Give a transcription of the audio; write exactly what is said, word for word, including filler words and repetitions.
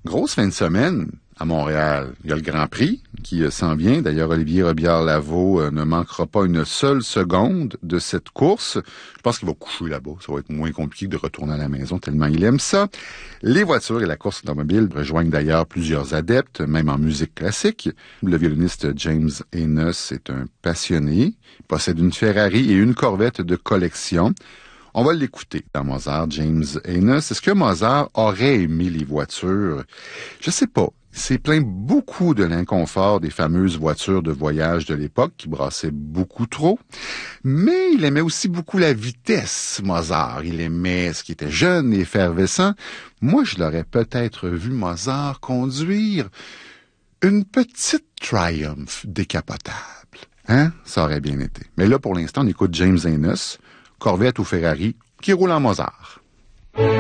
Grosse fin de semaine à Montréal. Il y a le Grand Prix qui s'en vient. D'ailleurs, Olivier Robillard-Lavaux ne manquera pas une seule seconde de cette course. Je pense qu'il va coucher là-bas. Ça va être moins compliqué de retourner à la maison tellement il aime ça. Les voitures et la course automobile rejoignent d'ailleurs plusieurs adeptes, même en musique classique. Le violoniste James Enos est un passionné. Il possède une Ferrari et une Corvette de collection. On va l'écouter dans Mozart, James Enos. Est-ce que Mozart aurait aimé les voitures? Je sais pas. Il s'est plaint beaucoup de l'inconfort des fameuses voitures de voyage de l'époque qui brassaient beaucoup trop. Mais il aimait aussi beaucoup la vitesse, Mozart. Il aimait ce qui était jeune et effervescent. Moi, je l'aurais peut-être vu Mozart conduire une petite Triumph décapotable. Hein? Ça aurait bien été. Mais là, pour l'instant, on écoute James Enos, Corvette ou Ferrari, qui roule en Mozart.